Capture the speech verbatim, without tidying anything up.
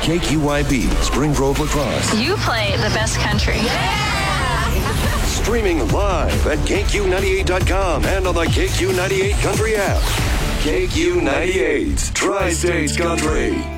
K Q Y B, Spring Grove, Lacrosse. You play the best country. Streaming live at K Q ninety-eight dot com and on the K Q ninety-eight Country app. K Q ninety-eight, Tri-States Country.